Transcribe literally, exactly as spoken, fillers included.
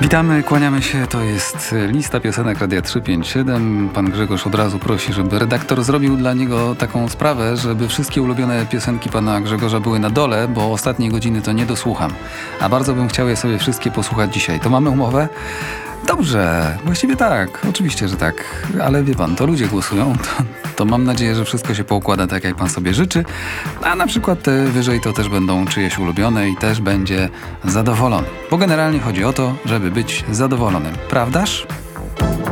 Witamy, kłaniamy się, to jest lista piosenek Radia trzysta pięćdziesiąt siedem. Pan Grzegorz od razu prosi, żeby redaktor zrobił dla niego taką sprawę, żeby wszystkie ulubione piosenki pana Grzegorza były na dole, bo ostatniej godziny to nie dosłucham. A bardzo bym chciał je sobie wszystkie posłuchać dzisiaj. To mamy umowę? Dobrze, właściwie tak, oczywiście, że tak, ale wie pan, to ludzie głosują, to, to mam nadzieję, że wszystko się poukłada tak, jak pan sobie życzy, a na przykład te wyżej to też będą czyjeś ulubione i też będzie zadowolony, bo generalnie chodzi o to, żeby być zadowolonym, prawdaż?